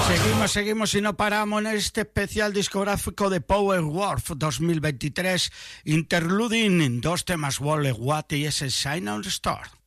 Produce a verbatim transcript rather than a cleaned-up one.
Seguimos, seguimos y no paramos en este especial discográfico de Powerwolf dos mil veintitrés, interluding dos temas, Wall of What y ese Sign on the Star.